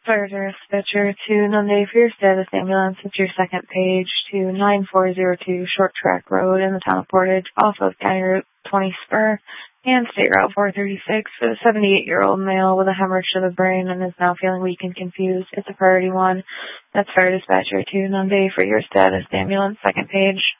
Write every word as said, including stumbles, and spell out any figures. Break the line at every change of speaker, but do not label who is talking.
Fire dispatcher to Nunde for your status ambulance. It's your second page to nine four zero two Short Track Road in the town of Portage, off of County Route twenty Spur and State Route four thirty-six for the seventy-eight-year-old male with a hemorrhage to the brain and is now feeling weak and confused. It's a priority one. That's Fire dispatcher to Nunde for your status ambulance, second page.